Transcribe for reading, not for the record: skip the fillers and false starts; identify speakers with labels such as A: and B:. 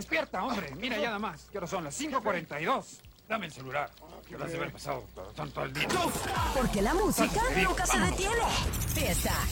A: Despierta, hombre. Mira ya nada más. ¿Qué hora son? Las 5:42. Dame el celular. Que lo has de haber pasado todo el día.
B: Porque la música nunca se detiene. Fiesta